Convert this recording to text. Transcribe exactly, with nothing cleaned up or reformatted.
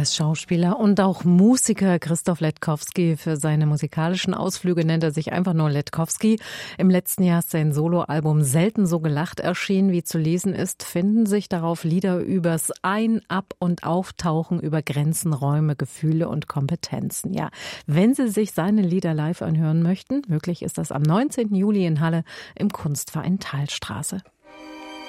Er ist Schauspieler und auch Musiker. Christoph Letkowski. Für seine musikalischen Ausflüge nennt er sich einfach nur Letkowski. Im letzten Jahr ist sein Soloalbum Selten so gelacht erschienen. Wie zu lesen ist, finden sich darauf Lieder übers Ein-, Ab- und Auftauchen, über Grenzen, Räume, Gefühle und Kompetenzen. Ja, wenn Sie sich seine Lieder live anhören möchten, möglich ist das am neunzehnten Juli in Halle im Kunstverein Thalstraße.